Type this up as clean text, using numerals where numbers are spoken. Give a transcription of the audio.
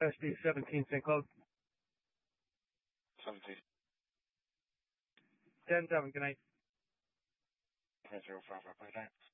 SD 17 St. Cloud. 17. 10-7, good night. 055, thanks.